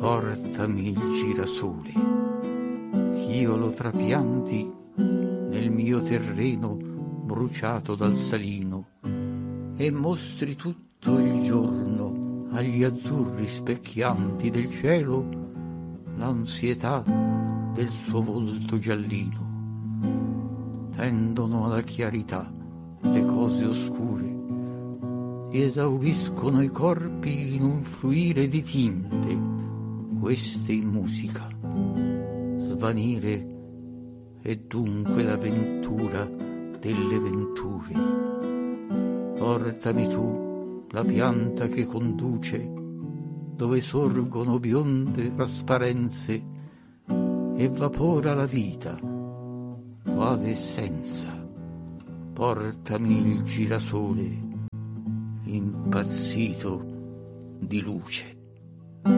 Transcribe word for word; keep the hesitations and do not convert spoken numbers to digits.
portami il girasole, ch'io lo trapianti nel mio terreno bruciato dal salino, e mostri tutto il giorno agli azzurri specchianti del cielo l'ansietà del suo volto giallino. Tendono alla chiarità le cose oscure, si esauriscono i corpi in un fluire di tinte, queste in musica. Svanire è dunque la ventura delle venture. Portami tu la pianta che conduce, dove sorgono bionde trasparenze, e vapora la vita, quale essenza. Portami il girasole, impazzito di luce.